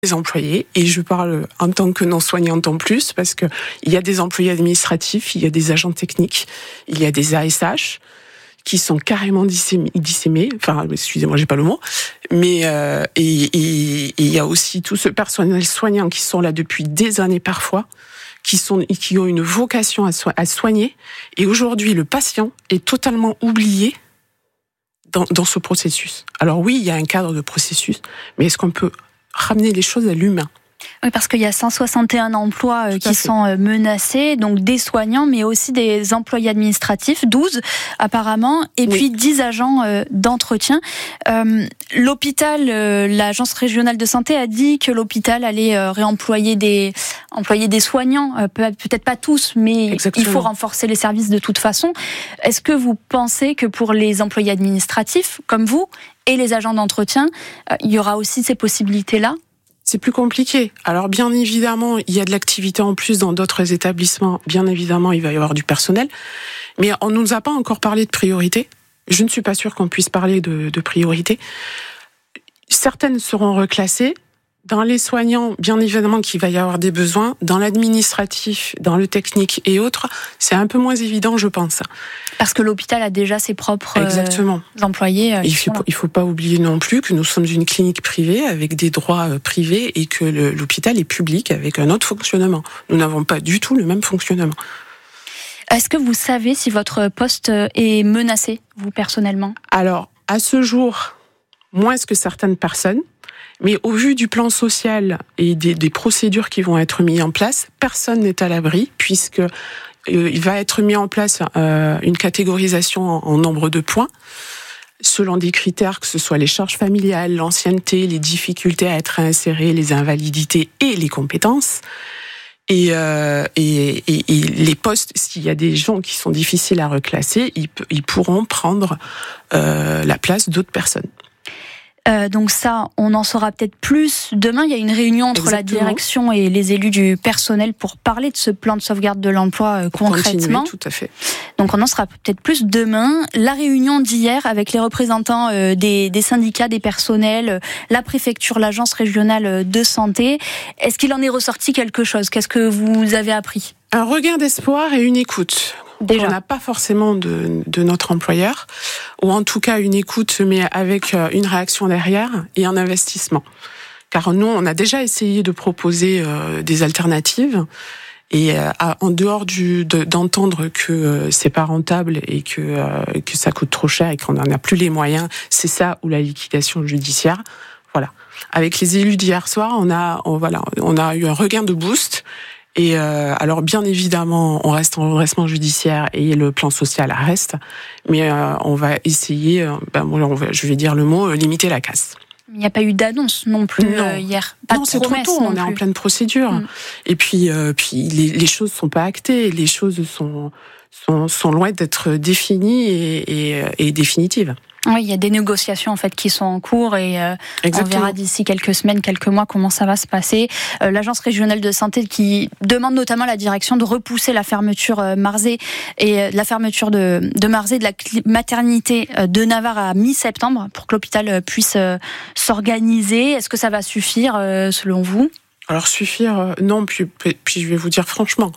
des employés, et je parle en tant que non-soignante en plus, parce que il y a des employés administratifs, il y a des agents techniques, il y a des ASH qui sont carrément dissémés. Enfin, excusez-moi, j'ai pas le mot. Mais et il y a aussi tout ce personnel soignant qui sont là depuis des années parfois, qui ont une vocation à soigner. Et aujourd'hui, le patient est totalement oublié dans ce processus. Alors oui, il y a un cadre de processus, mais est-ce qu'on peut ramener les choses à l'humain? Oui, parce qu'il y a 161 emplois qui sont menacés, donc des soignants, mais aussi des employés administratifs, 12 apparemment, et puis 10 agents d'entretien. L'hôpital, l'agence régionale de santé a dit que l'hôpital allait réemployer des soignants, peut-être pas tous, mais Exactement. Il faut renforcer les services de toute façon. Est-ce que vous pensez que pour les employés administratifs, comme vous, et les agents d'entretien, il y aura aussi ces possibilités-là ? C'est plus compliqué. Alors bien évidemment, il y a de l'activité en plus dans d'autres établissements. Bien évidemment, il va y avoir du personnel. Mais on ne nous a pas encore parlé de priorité. Je ne suis pas sûre qu'on puisse parler de priorité. Certaines seront reclassées. Dans les soignants, bien évidemment qu'il va y avoir des besoins. Dans l'administratif, dans le technique et autres, c'est un peu moins évident, je pense. Parce que l'hôpital a déjà ses propres employés. Il faut pas oublier non plus que nous sommes une clinique privée avec des droits privés et que l'hôpital est public avec un autre fonctionnement. Nous n'avons pas du tout le même fonctionnement. Est-ce que vous savez si votre poste est menacé, vous personnellement ? Alors, à ce jour, moins que certaines personnes. Mais au vu du plan social et des procédures qui vont être mises en place, personne n'est à l'abri, puisque il va être mis en place une catégorisation en nombre de points, selon des critères, que ce soit les charges familiales, l'ancienneté, les difficultés à être inséré, les invalidités et les compétences. Et les postes, s'il y a des gens qui sont difficiles à reclasser, ils pourront prendre la place d'autres personnes. Donc ça, on en saura peut-être plus demain. Il y a une réunion entre Exactement. la direction et les élus du personnel pour parler de ce plan de sauvegarde de l'emploi concrètement. Continuer, tout à fait. Donc on en saura peut-être plus demain. La réunion d'hier avec les représentants des syndicats, des personnels, la préfecture, l'agence régionale de santé. Est-ce qu'il en est ressorti quelque chose ? Qu'est-ce que vous avez appris ? Un regain d'espoir et une écoute. Déjà. On n'a pas forcément de notre employeur, ou en tout cas une écoute, mais avec une réaction derrière et un investissement. Car nous, on a déjà essayé de proposer des alternatives, et en dehors d'entendre que c'est pas rentable et que ça coûte trop cher et qu'on n'en a plus les moyens, c'est ça ou la liquidation judiciaire. Voilà. Avec les élus d'hier soir, on a eu un regain de boost. Et alors bien évidemment, on reste en redressement judiciaire et le plan social reste, mais on va essayer, je vais dire le mot, limiter la casse. Il n'y a pas eu d'annonce non plus hier. Pas non, de c'est trop tôt. On est en pleine procédure. Et puis les choses sont pas actées. Les choses sont loin d'être définies et définitives. Oui, il y a des négociations en fait qui sont en cours et on verra d'ici quelques semaines, quelques mois comment ça va se passer. L'agence régionale de santé qui demande notamment à la direction de repousser la fermeture Marzé et la fermeture de Marzé de la maternité de Navarre à mi-septembre pour que l'hôpital puisse s'organiser. Est-ce que ça va suffire selon vous ? Alors suffire, non, puis je vais vous dire franchement,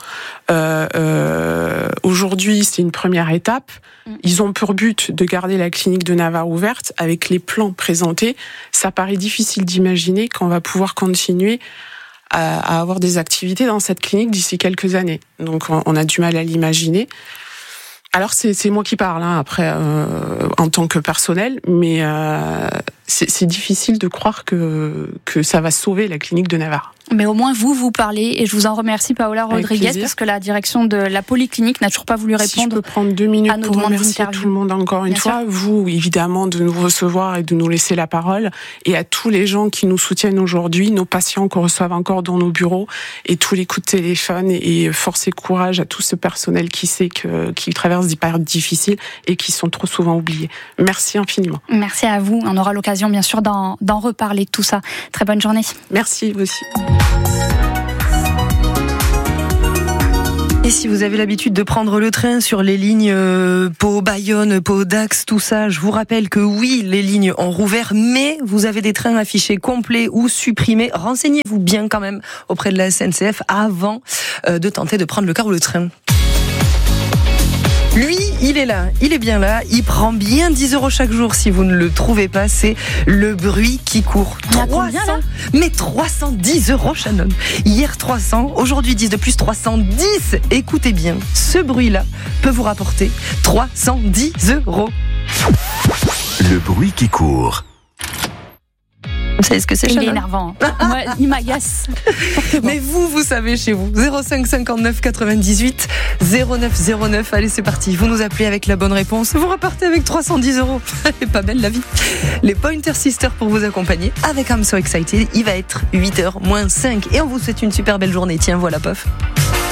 aujourd'hui c'est une première étape. Ils ont pour but de garder la clinique de Navarre ouverte. Avec les plans présentés, ça paraît difficile d'imaginer qu'on va pouvoir continuer à avoir des activités dans cette clinique d'ici quelques années. Donc on a du mal à l'imaginer. Alors c'est moi qui parle après en tant que personnel, mais c'est difficile de croire que ça va sauver la clinique de Navarre. Mais au moins vous parlez et je vous en remercie Paola Rodriguez parce que la direction de la polyclinique n'a toujours pas voulu répondre. Si je peux prendre 2 minutes pour remercier tout le monde encore une fois, vous évidemment de nous recevoir et de nous laisser la parole, et à tous les gens qui nous soutiennent aujourd'hui, nos patients qu'on reçoit encore dans nos bureaux et tous les coups de téléphone, et force et courage à tout ce personnel qui sait qui traverse des périodes difficiles et qui sont trop souvent oubliés. Merci infiniment. Merci à vous. On aura l'occasion bien sûr d'en reparler de tout ça. Très bonne journée. Merci vous aussi. Et si vous avez l'habitude de prendre le train sur les lignes Pau, Bayonne, Pau, Dax, tout ça, je vous rappelle que oui, les lignes ont rouvert, mais vous avez des trains affichés complets ou supprimés. Renseignez-vous bien quand même auprès de la SNCF avant de tenter de prendre le car ou le train. Lui, il est là, il est bien là, il prend bien 10 € chaque jour si vous ne le trouvez pas, c'est le bruit qui court. 300, mais 310 €, Shannon. Hier 300, aujourd'hui 10 de plus, 310. Écoutez bien, ce bruit-là peut vous rapporter 310 €. Le bruit qui court. Vous savez ce que c'est, Shannon ? Il est énervant. Moi, il m'agace. Mais vous savez chez vous. 05 59 98 09 09. Allez, c'est parti. Vous nous appelez avec la bonne réponse. Vous repartez avec 310 €. Elle est pas belle la vie. Les Pointer Sisters pour vous accompagner avec I'm So Excited. Il va être 8h moins 5. Et on vous souhaite une super belle journée. Tiens, voilà, pof.